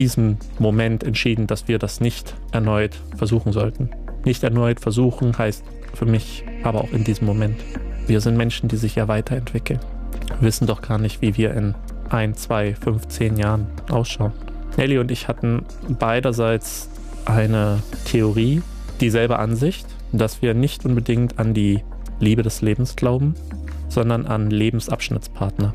diesem Moment entschieden, dass wir das nicht erneut versuchen sollten. Nicht erneut versuchen heißt für mich aber auch in diesem Moment. Wir sind Menschen, die sich ja weiterentwickeln. Wir wissen doch gar nicht, wie wir in 1, 2, 5, 10 Jahren ausschauen. Nelly und ich hatten beiderseits eine Theorie, dieselbe Ansicht, dass wir nicht unbedingt an die Liebe des Lebens glauben, sondern an Lebensabschnittspartner.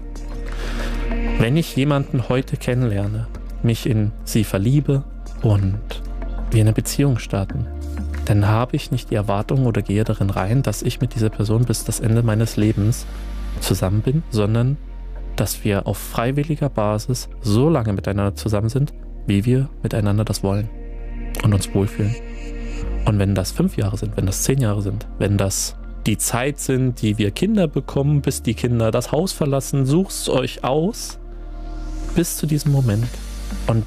Wenn ich jemanden heute kennenlerne, mich in sie verliebe und wir eine Beziehung starten, dann habe ich nicht die Erwartung oder gehe darin rein, dass ich mit dieser Person bis das Ende meines Lebens zusammen bin, sondern dass wir auf freiwilliger Basis so lange miteinander zusammen sind, wie wir miteinander das wollen und uns wohlfühlen. Und wenn das 5 Jahre sind, wenn das 10 Jahre sind, wenn das die Zeit sind, die wir Kinder bekommen, bis die Kinder das Haus verlassen, sucht's euch aus, bis zu diesem Moment. Und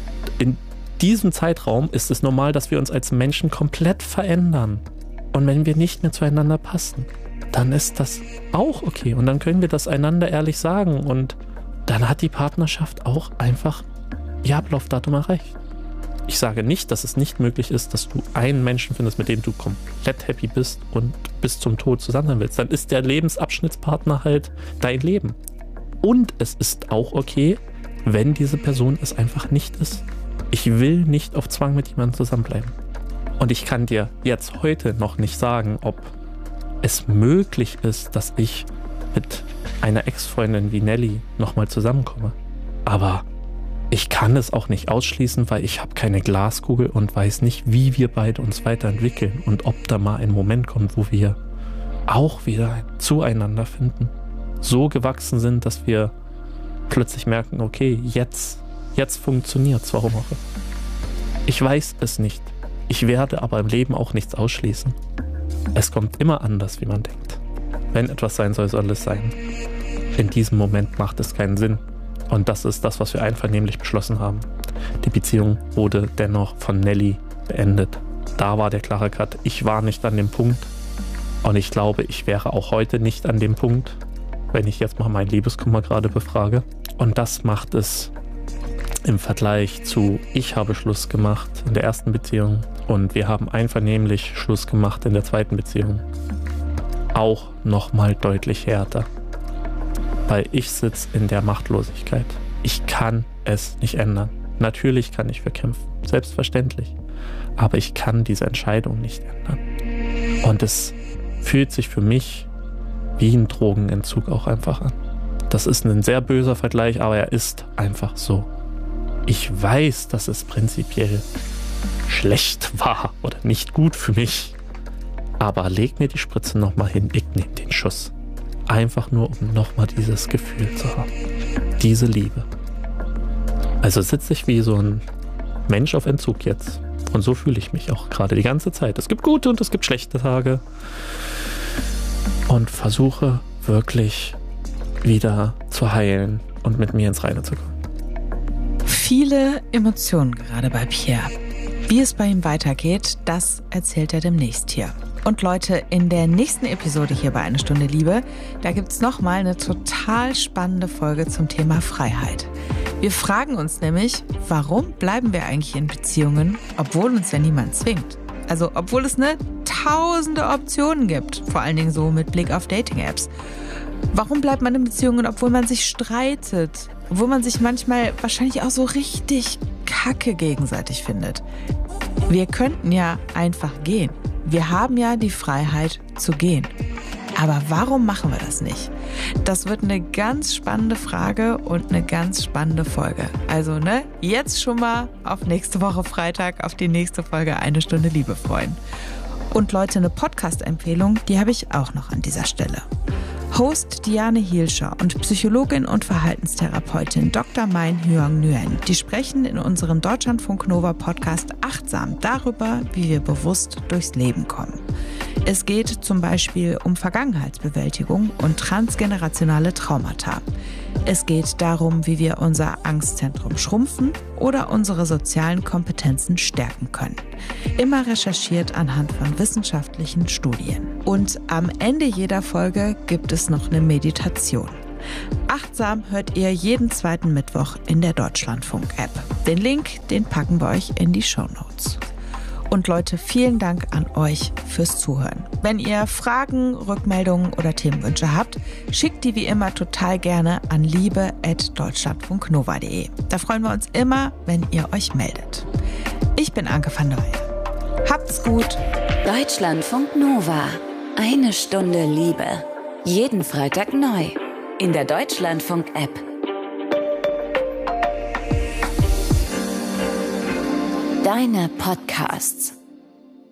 in diesem Zeitraum ist es normal, dass wir uns als Menschen komplett verändern. Und wenn wir nicht mehr zueinander passen, dann ist das auch okay. Und dann können wir das einander ehrlich sagen. Und dann hat die Partnerschaft auch einfach ihr Ablaufdatum erreicht. Ich sage nicht, dass es nicht möglich ist, dass du einen Menschen findest, mit dem du komplett happy bist und bis zum Tod zusammen sein willst. Dann ist der Lebensabschnittspartner halt dein Leben. Und es ist auch okay, wenn diese Person es einfach nicht ist. Ich will nicht auf Zwang mit jemandem zusammenbleiben. Und ich kann dir jetzt heute noch nicht sagen, ob es möglich ist, dass ich mit einer Ex-Freundin wie Nelly nochmal zusammenkomme. Aber ich kann es auch nicht ausschließen, weil ich habe keine Glaskugel und weiß nicht, wie wir beide uns weiterentwickeln und ob da mal ein Moment kommt, wo wir auch wieder zueinander finden. So gewachsen sind, dass wir plötzlich merken, okay, jetzt funktioniert's, warum auch. Ich weiß es nicht. Ich werde aber im Leben auch nichts ausschließen. Es kommt immer anders, wie man denkt. Wenn etwas sein soll, soll es sein. In diesem Moment macht es keinen Sinn. Und das ist das, was wir einvernehmlich beschlossen haben. Die Beziehung wurde dennoch von Nelly beendet. Da war der klare Cut. Ich war nicht an dem Punkt. Und ich glaube, ich wäre auch heute nicht an dem Punkt, wenn ich jetzt mal meinen Liebeskummer gerade befrage. Und das macht es im Vergleich zu ich habe Schluss gemacht in der ersten Beziehung und wir haben einvernehmlich Schluss gemacht in der zweiten Beziehung auch nochmal deutlich härter. Weil ich sitze in der Machtlosigkeit. Ich kann es nicht ändern. Natürlich kann ich für kämpfen, selbstverständlich. Aber ich kann diese Entscheidung nicht ändern. Und es fühlt sich für mich wie ein Drogenentzug auch einfach an. Das ist ein sehr böser Vergleich, aber er ist einfach so. Ich weiß, dass es prinzipiell schlecht war oder nicht gut für mich. Aber leg mir die Spritze nochmal hin, ich nehme den Schuss. Einfach nur, um nochmal dieses Gefühl zu haben. Diese Liebe. Also sitze ich wie so ein Mensch auf Entzug jetzt. Und so fühle ich mich auch gerade die ganze Zeit. Es gibt gute und es gibt schlechte Tage. Und versuche wirklich wieder zu heilen und mit mir ins Reine zu kommen. Viele Emotionen gerade bei Pierre. Wie es bei ihm weitergeht, das erzählt er demnächst hier. Und Leute, in der nächsten Episode hier bei Eine Stunde Liebe, da gibt's nochmal eine total spannende Folge zum Thema Freiheit. Wir fragen uns nämlich, warum bleiben wir eigentlich in Beziehungen, obwohl uns ja niemand zwingt? Also obwohl es tausende Optionen gibt, vor allen Dingen so mit Blick auf Dating-Apps. Warum bleibt man in Beziehungen, obwohl man sich streitet? Obwohl man sich manchmal wahrscheinlich auch so richtig kacke gegenseitig findet. Wir könnten ja einfach gehen. Wir haben ja die Freiheit zu gehen. Aber warum machen wir das nicht? Das wird eine ganz spannende Frage und eine ganz spannende Folge. Also jetzt schon mal auf nächste Woche Freitag, auf die nächste Folge Eine Stunde Liebe freuen. Und Leute, eine Podcast-Empfehlung, die habe ich auch noch an dieser Stelle. Host Diane Hielscher und Psychologin und Verhaltenstherapeutin Dr. Mein Hyung Nguyen, die sprechen in unserem Deutschlandfunk Nova Podcast achtsam darüber, wie wir bewusst durchs Leben kommen. Es geht zum Beispiel um Vergangenheitsbewältigung und transgenerationale Traumata. Es geht darum, wie wir unser Angstzentrum schrumpfen oder unsere sozialen Kompetenzen stärken können. Immer recherchiert anhand von wissenschaftlichen Studien. Und am Ende jeder Folge gibt es noch eine Meditation. Achtsam hört ihr jeden zweiten Mittwoch in der Deutschlandfunk-App. Den Link, den packen wir euch in die Shownotes. Und Leute, vielen Dank an euch fürs Zuhören. Wenn ihr Fragen, Rückmeldungen oder Themenwünsche habt, schickt die wie immer total gerne an liebe@deutschlandfunknova.de. Da freuen wir uns immer, wenn ihr euch meldet. Ich bin Anke van der Weyer. Habt's gut. Deutschlandfunk Nova. Eine Stunde Liebe. Jeden Freitag neu. In der Deutschlandfunk-App. Deine Podcasts.